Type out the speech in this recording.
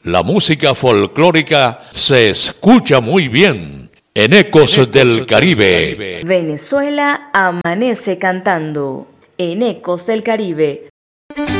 La música folclórica se escucha muy bien en Ecos del Caribe. Venezuela amanece cantando en Ecos del Caribe.